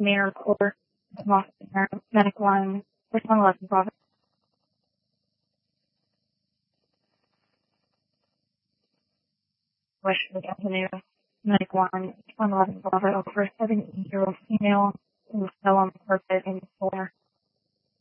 Mayor Court, Medic One, which 111 Bravo. Westwood Avenue, Medic One, 111 Bravo, for a 70-year-old female who fell on the carpet in the floor.